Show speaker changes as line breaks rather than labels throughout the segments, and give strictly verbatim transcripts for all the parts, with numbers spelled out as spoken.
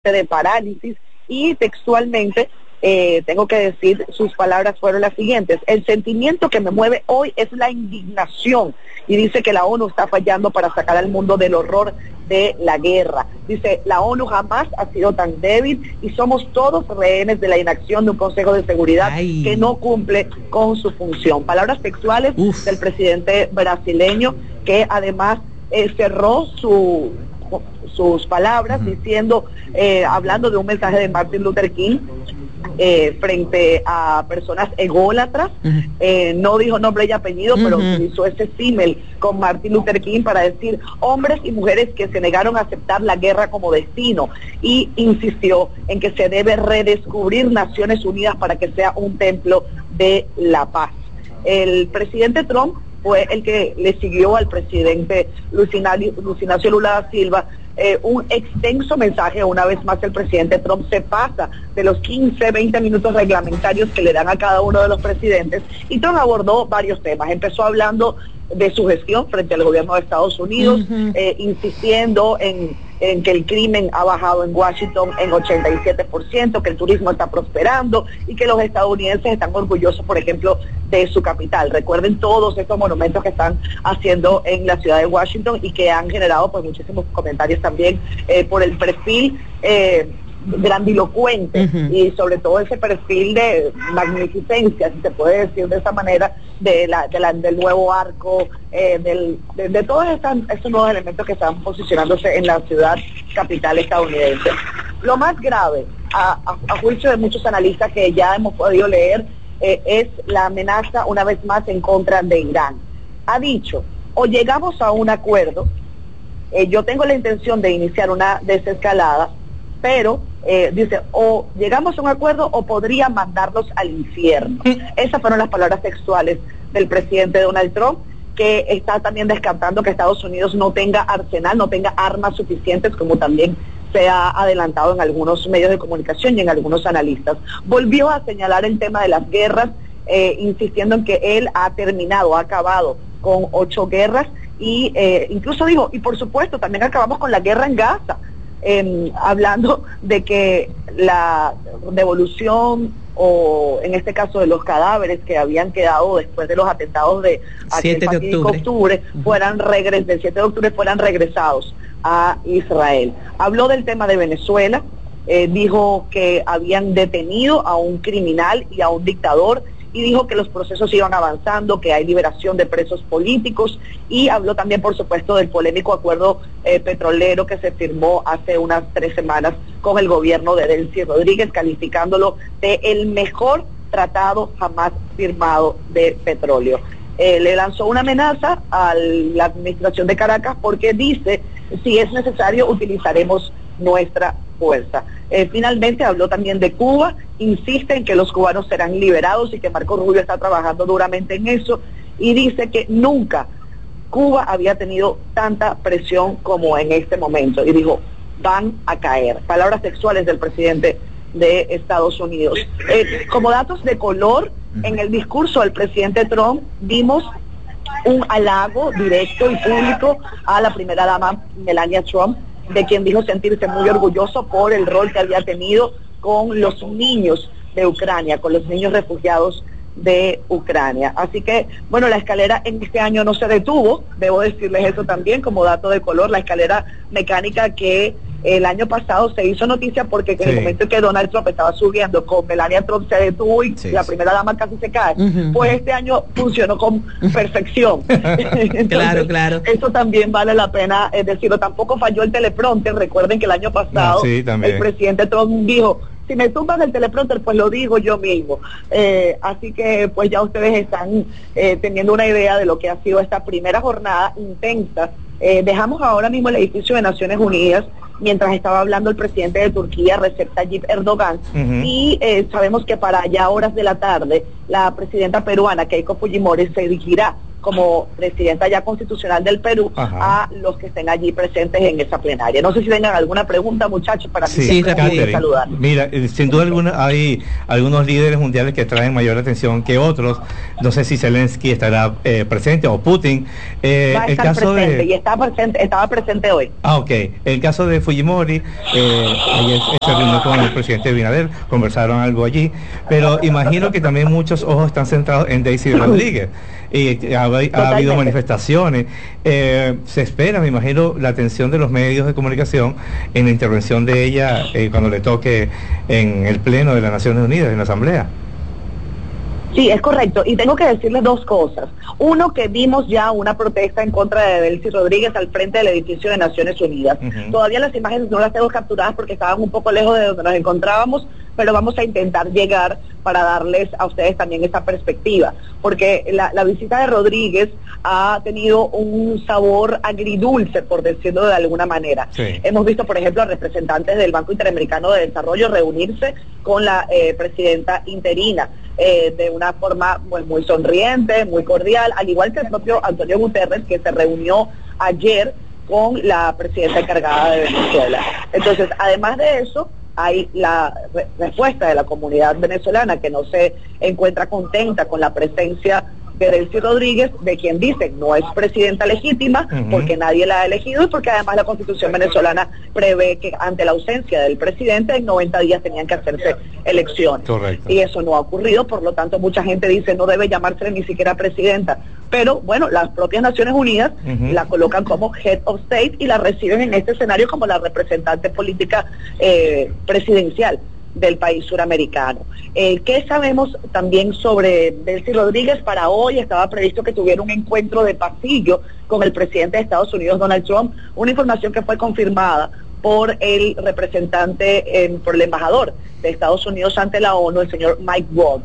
de parálisis y textualmente eh, tengo que decir, sus palabras fueron las siguientes: el sentimiento que me mueve hoy es la indignación, y dice que la ONU está fallando para sacar al mundo del horror de la guerra. Dice, la ONU jamás ha sido tan débil y somos todos rehenes de la inacción de un Consejo de Seguridad Ay. que no cumple con su función. Palabras textuales Uf. del presidente brasileño, que además eh, cerró su sus palabras uh-huh. diciendo, eh, hablando de un mensaje de Martin Luther King eh, frente a personas ególatras, uh-huh. eh, no dijo nombre y apellido, uh-huh. pero utilizó ese símil con Martin Luther King para decir hombres y mujeres que se negaron a aceptar la guerra como destino, y insistió en que se debe redescubrir Naciones Unidas para que sea un templo de la paz. El presidente Trump fue el que le siguió al presidente Luis Ignacio Lula da Silva eh, un extenso mensaje. Una vez más el presidente Trump se pasa de los quince, veinte minutos reglamentarios que le dan a cada uno de los presidentes, y Trump abordó varios temas. Empezó hablando de su gestión frente al gobierno de Estados Unidos, uh-huh. eh, insistiendo en, en que el crimen ha bajado en Washington en ochenta y siete por ciento, que el turismo está prosperando y que los estadounidenses están orgullosos, por ejemplo, de su capital. Recuerden todos estos monumentos que están haciendo en la ciudad de Washington y que han generado pues muchísimos comentarios también eh, por el perfil eh, grandilocuente uh-huh. y sobre todo ese perfil de magnificencia, si se puede decir de esa manera, de la, de la, del nuevo arco, eh, del, de, de todos estos, estos nuevos elementos que están posicionándose en la ciudad capital estadounidense. Lo más grave, a, a, a juicio de muchos analistas que ya hemos podido leer, eh, es la amenaza una vez más en contra de Irán. Ha dicho, o llegamos a un acuerdo, eh, yo tengo la intención de iniciar una desescalada, pero eh, dice, o llegamos a un acuerdo o podría mandarlos al infierno. Esas fueron las palabras textuales del presidente Donald Trump, que está también descartando que Estados Unidos no tenga arsenal, no tenga armas suficientes, como también se ha adelantado en algunos medios de comunicación y en algunos analistas. Volvió a señalar el tema de las guerras, eh, insistiendo en que él ha terminado, ha acabado con ocho guerras, y eh, incluso dijo, y por supuesto también acabamos con la guerra en Gaza. Eh, hablando de que la devolución, o en este caso de los cadáveres que habían quedado después de los atentados de aquel fatídico octubre, fueran regres del siete de octubre fueran regresados a Israel. Habló del tema de Venezuela, eh, dijo que habían detenido a un criminal y a un dictador, y dijo que los procesos iban avanzando, que hay liberación de presos políticos, y habló también, por supuesto, del polémico acuerdo eh, petrolero que se firmó hace unas tres semanas con el gobierno de Delcy Rodríguez, calificándolo de el mejor tratado jamás firmado de petróleo. Eh, le lanzó una amenaza a la administración de Caracas porque dice, si es necesario, utilizaremos nuestra fuerza. Eh, finalmente habló también de Cuba, insiste en que los cubanos serán liberados y que Marco Rubio está trabajando duramente en eso, y dice que nunca Cuba había tenido tanta presión como en este momento, y dijo, van a caer. Palabras textuales del presidente de Estados Unidos. Eh, como datos de color, en el discurso del presidente Trump vimos un halago directo y público a la primera dama Melania Trump, de quien dijo sentirse muy orgulloso por el rol que había tenido con los niños de Ucrania, con los niños refugiados de Ucrania. Así que, bueno, la escalera en este año no se detuvo, debo decirles eso también como dato de color, la escalera mecánica que el año pasado se hizo noticia porque en sí. el momento en que Donald Trump estaba subiendo con Melania Trump se detuvo y sí, la primera dama casi se cae. Uh-huh. Pues este año funcionó con perfección. Entonces,
claro, claro.
Eso también vale la pena eh, decirlo. Tampoco falló el teleprompter. Recuerden que el año pasado ah, sí, el presidente Trump dijo, si me tumban el teleprompter, pues lo digo yo mismo. Eh, así que pues ya ustedes están eh, teniendo una idea de lo que ha sido esta primera jornada intensa. Eh, dejamos ahora mismo el edificio de Naciones Unidas mientras estaba hablando el presidente de Turquía, Recep Tayyip Erdogan, uh-huh. y eh, sabemos que para ya horas de la tarde la presidenta peruana, Keiko Fujimori, se dirigirá como presidenta ya constitucional del Perú, ajá, a los que estén allí presentes en esa plenaria. No sé si tengan alguna pregunta, muchachos, para
sí, sí, saludar. Mira, sin duda alguna hay algunos líderes mundiales que traen mayor atención que otros. No sé si Zelensky estará eh, presente o Putin.
Eh, Va a estar el caso presente de... y está presente, estaba presente hoy.
Ah, ok. El caso de Fujimori, eh, ayer se reunió con el presidente Abinader, conversaron algo allí, pero imagino que también muchos ojos están centrados en Daisy Rodríguez. Y ha, ha habido manifestaciones, eh, se espera, me imagino, la atención de los medios de comunicación en la intervención de ella eh, cuando le toque en el Pleno de las Naciones Unidas, en la Asamblea.
Sí, es correcto, y tengo que decirles dos cosas. Uno, que vimos ya una protesta en contra de Delcy Rodríguez al frente del edificio de Naciones Unidas. Uh-huh. Todavía las imágenes no las tengo capturadas porque estaban un poco lejos de donde nos encontrábamos, pero vamos a intentar llegar para darles a ustedes también esa perspectiva, porque la, la visita de Rodríguez ha tenido un sabor agridulce, por decirlo de alguna manera. Sí. Hemos visto, por ejemplo, a representantes del Banco Interamericano de Desarrollo reunirse con la eh, presidenta interina, eh, de una forma pues, muy sonriente, muy cordial, al igual que el propio Antonio Guterres, que se reunió ayer con la presidenta encargada de Venezuela. Entonces, además de eso, hay la re respuesta de la comunidad venezolana, que no se encuentra contenta con la presencia de Delcy Rodríguez, de quien dicen no es presidenta legítima, uh-huh, porque nadie la ha elegido y porque además la Constitución venezolana prevé que ante la ausencia del presidente en noventa días tenían que hacerse elecciones. Correcto. Y eso no ha ocurrido, por lo tanto mucha gente dice no debe llamarse ni siquiera presidenta, pero bueno, las propias Naciones Unidas uh-huh, la colocan como Head of State y la reciben en este escenario como la representante política eh, presidencial del país suramericano. Eh, ¿Qué sabemos también sobre Delcy Rodríguez? Para hoy estaba previsto que tuviera un encuentro de pasillo con el presidente de Estados Unidos, Donald Trump, una información que fue confirmada por el representante, eh, por el embajador de Estados Unidos ante la ONU, el señor Mike Waltz.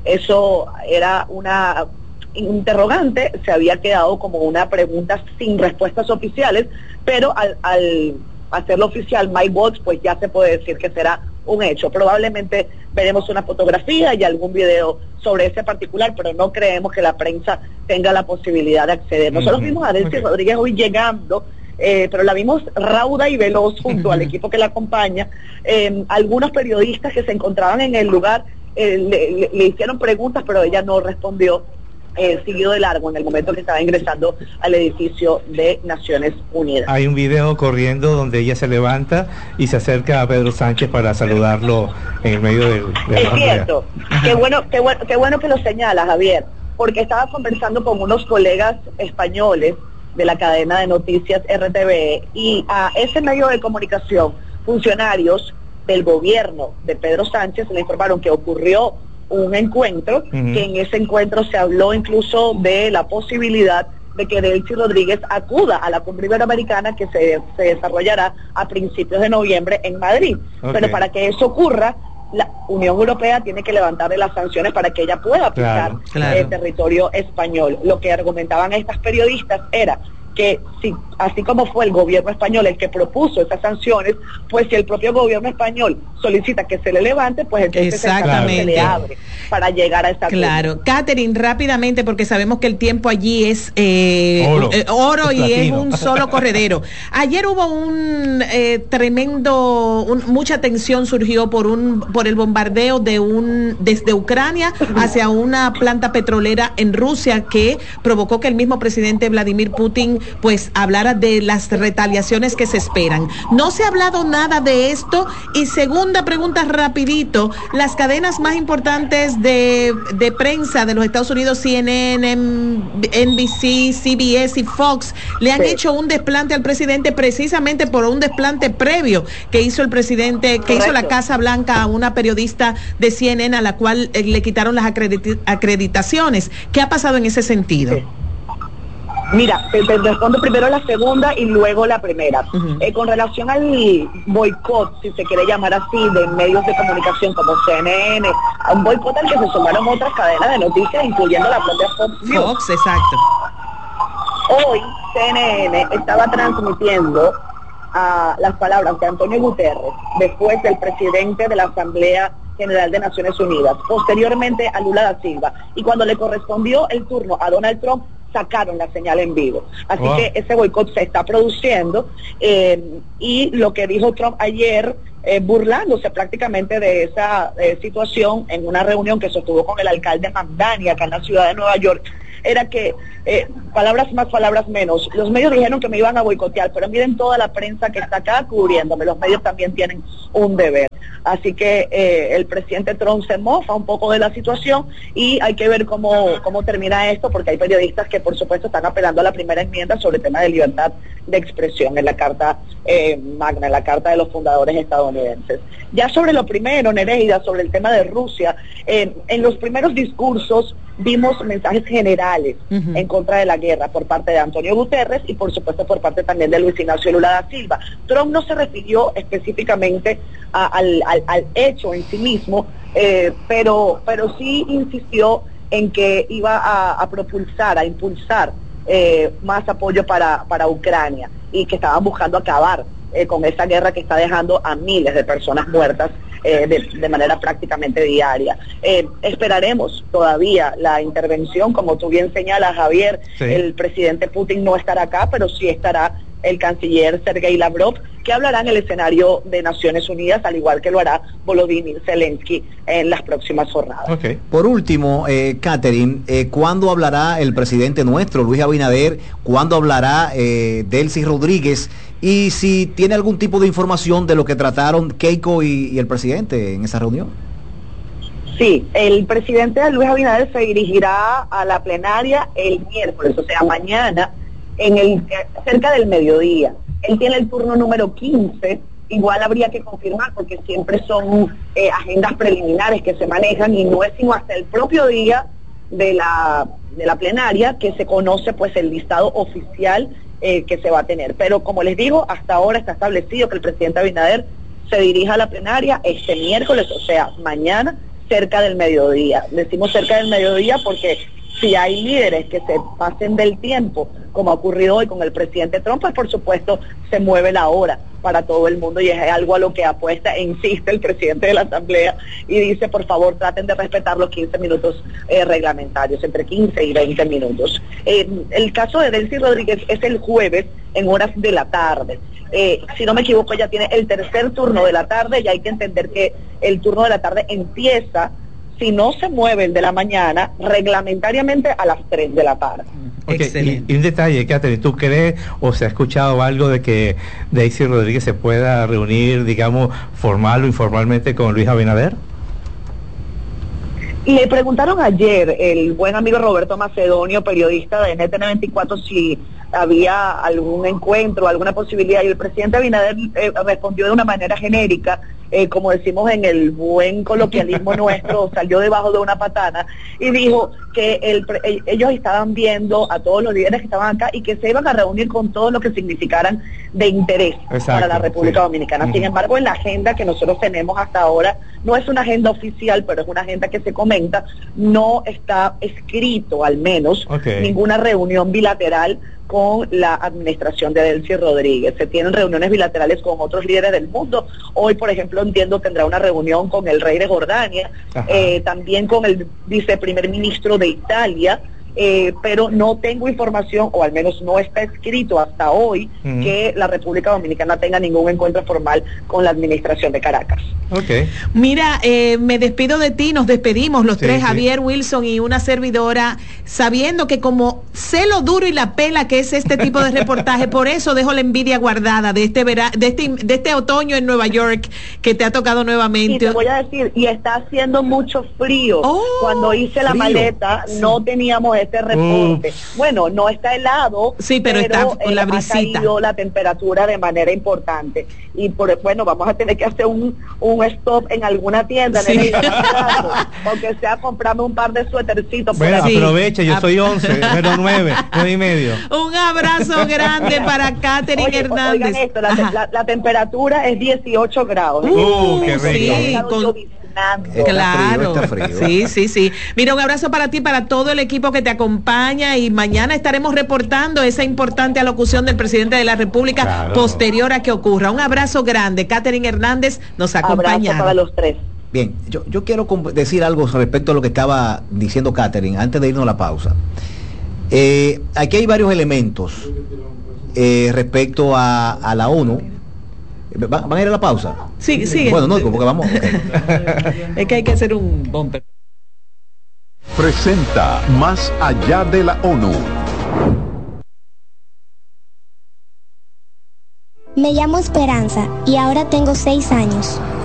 Eso era una interrogante, se había quedado como una pregunta sin respuestas oficiales, pero al, al hacerlo oficial Mike Waltz, pues ya se puede decir que será un hecho. Probablemente veremos una fotografía y algún video sobre ese particular, pero no creemos que la prensa tenga la posibilidad de acceder. Nosotros uh-huh, vimos a Delcy okay. Rodríguez hoy llegando, eh, pero la vimos rauda y veloz junto uh-huh, al equipo que la acompaña. Eh, algunos periodistas que se encontraban en el lugar eh, le, le, le hicieron preguntas, pero ella no respondió. Eh, siguió de largo en el momento que estaba ingresando al edificio de Naciones Unidas.
Hay un video corriendo donde ella se levanta y se acerca a Pedro Sánchez para saludarlo en el medio del... De
es cierto, qué bueno, qué bueno, qué bueno que lo señala, Javier, porque estaba conversando con unos colegas españoles de la cadena de noticias R T V E y a ese medio de comunicación, funcionarios del gobierno de Pedro Sánchez le informaron que ocurrió un encuentro, uh-huh, que en ese encuentro se habló incluso de la posibilidad de que Delcy Rodríguez acuda a la cumbre iberoamericana que se, se desarrollará a principios de noviembre en Madrid. Okay. Pero para que eso ocurra, la Unión Europea tiene que levantarle las sanciones para que ella pueda pisar claro, claro. el territorio español. Lo que argumentaban estas periodistas era que si, así como fue el gobierno español el que propuso esas sanciones, pues si el propio gobierno español solicita que se le levante, pues entonces el camino se le abre para llegar a esa
claro. Catherine, rápidamente, porque sabemos que el tiempo allí es eh, oro, eh, oro es y platino. Es un solo corredero. Ayer hubo un eh, tremendo, un, mucha tensión surgió por un por el bombardeo de un desde Ucrania hacia una planta petrolera en Rusia que provocó que el mismo presidente Vladimir Putin pues hablara de las retaliaciones que se esperan. No se ha hablado nada de esto. Y segunda pregunta rapidito, las cadenas más importantes de, de prensa de los Estados Unidos, C N N, N B C, C B S y Fox, le han sí. hecho un desplante al presidente precisamente por un desplante previo que hizo el presidente, que Correcto. hizo la Casa Blanca a una periodista de C N N a la cual eh, le quitaron las acredit- acreditaciones. ¿Qué ha pasado en ese sentido?
Sí. Mira, te, te respondo primero la segunda y luego la primera. Uh-huh. Eh, con relación al boicot, si se quiere llamar así, de medios de comunicación como C N N, a un boicot al que se sumaron otras cadenas de noticias, incluyendo la propia Fox News.
Fox, exacto.
Hoy C N N estaba transmitiendo uh, las palabras de Antonio Guterres, después del presidente de la Asamblea General de Naciones Unidas, posteriormente a Lula da Silva, y cuando le correspondió el turno a Donald Trump, sacaron la señal en vivo. Así
wow.
que ese boicot se está produciendo eh, y lo que dijo Trump ayer, eh, burlándose prácticamente de esa eh, situación en una reunión que sostuvo con el alcalde Mamdani acá en la ciudad de Nueva York, era que, eh, palabras más, palabras menos, los medios dijeron que me iban a boicotear, pero miren toda la prensa que está acá cubriéndome, los medios también tienen un deber. Así que eh, el presidente Trump se mofa un poco de la situación y hay que ver cómo, cómo termina esto, porque hay periodistas que por supuesto están apelando a la primera enmienda sobre el tema de libertad de expresión en la Carta eh, Magna, en la Carta de los Fundadores estadounidenses. Ya sobre lo primero, Nereida, sobre el tema de Rusia, eh, en los primeros discursos vimos mensajes generales uh-huh. en contra de la guerra por parte de Antonio Guterres y por supuesto por parte también de Luis Ignacio Lula da Silva. Trump no se refirió específicamente a, al, al, al hecho en sí mismo, eh, pero, pero sí insistió en que iba a, a propulsar, a impulsar eh, más apoyo para, para Ucrania y que estaban buscando acabar eh, con esa guerra que está dejando a miles de personas muertas Eh, de, de manera prácticamente diaria. Eh, esperaremos todavía la intervención, como tú bien señalas, Javier, sí. El presidente Putin no estará acá, pero sí estará el canciller Sergei Lavrov, que hablará en el escenario de Naciones Unidas, al igual que lo hará Volodymyr Zelensky en las próximas jornadas.
Okay. Por último, eh, Catherine, eh, ¿cuándo hablará el presidente nuestro, Luis Abinader? ¿Cuándo hablará eh, Delcy Rodríguez? Y si tiene algún tipo de información de lo que trataron Keiko y, y el presidente en esa reunión.
Sí, el presidente Luis Abinader se dirigirá a la plenaria el miércoles, o sea, mañana, en el cerca del mediodía. Él tiene el turno número quince, igual habría que confirmar porque siempre son eh, agendas preliminares que se manejan y no es sino hasta el propio día de la, de la plenaria que se conoce pues el listado oficial Eh, que se va a tener. Pero como les digo, hasta ahora está establecido que el presidente Abinader se dirija a la plenaria este miércoles, o sea, mañana, cerca del mediodía. Decimos cerca del mediodía porque si hay líderes que se pasen del tiempo, como ha ocurrido hoy con el presidente Trump, pues por supuesto se mueve la hora para todo el mundo y es algo a lo que apuesta e insiste el presidente de la Asamblea y dice, por favor, traten de respetar los quince minutos eh, reglamentarios, entre quince y veinte minutos. Eh, el caso de Delcy Rodríguez es el jueves en horas de la tarde. Eh, si no me equivoco, ya tiene el tercer turno de la tarde y hay que entender que el turno de la tarde empieza, si no se mueve el de la mañana, reglamentariamente a las tres de la tarde.
Okay. Y, y un detalle, Catherine, ¿tú crees o se ha escuchado algo de que Delcy Rodríguez se pueda reunir, digamos, formal o informalmente con Luis Abinader?
Le preguntaron ayer el buen amigo Roberto Macedonio, periodista de N T N veinticuatro, si había algún encuentro, alguna posibilidad, y el presidente Abinader eh, respondió de una manera genérica, eh, como decimos en el buen coloquialismo nuestro, salió debajo de una patana, y dijo que el, ellos estaban viendo a todos los líderes que estaban acá y que se iban a reunir con todos los que significaran de interés. Exacto, para la República sí. Dominicana. Sin embargo, en la agenda que nosotros tenemos hasta ahora, no es una agenda oficial, pero es una agenda que se comenta, no está escrito al menos okay. ninguna reunión bilateral con la administración de Delcy Rodríguez. Se tienen reuniones bilaterales con otros líderes del mundo. Hoy, por ejemplo, entiendo tendrá una reunión con el rey de Jordania, eh, también con el viceprimer ministro de Italia, eh, pero no tengo información, o al menos no está escrito hasta hoy, uh-huh. que la República Dominicana tenga ningún encuentro formal con la administración de Caracas.
Okay. Mira, eh, me despido de ti, nos despedimos los sí, tres, sí. Javier, Wilson y una servidora, sabiendo que como sé lo duro y la pela que es este tipo de reportaje, por eso dejo la envidia guardada de este vera, de este de este otoño en Nueva York que te ha tocado nuevamente.
Y te voy a decir, y está haciendo mucho frío. Oh, Cuando hice la frío. maleta sí. no teníamos este reporte. Uh. Bueno, no está helado,
sí, pero, pero está con eh, la brisita. Ha caído
la temperatura de manera importante. Y por bueno, vamos a tener que hacer un, un stop en alguna tienda, sí. en el porque sea comprarme un par de suétercitos.
Bueno, aprovecha, yo soy once, pero nueve, nueve y medio.
Un abrazo grande para Catherine Oye, Hernández.
Oigan esto, la, la, la temperatura es dieciocho grados.
Uh, qué rico.
Sí, con... Claro, frío, frío. sí, sí, sí. Mira, un abrazo para ti, para todo el equipo que te acompaña y mañana estaremos reportando esa importante alocución del presidente de la República claro. posterior a que ocurra. Un abrazo grande. Catherine Hernández nos acompaña.
Abrazo para los tres.
Bien, yo, yo quiero decir algo respecto a lo que estaba diciendo Catherine antes de irnos a la pausa. Eh, aquí hay varios elementos eh, respecto a, a la ONU. ¿Van a ir a la pausa?
Sí, sí.
Bueno, no, porque vamos. Okay.
Es que hay que hacer un bumper.
Presenta Más allá de la ONU.
Me llamo Esperanza y ahora tengo seis años.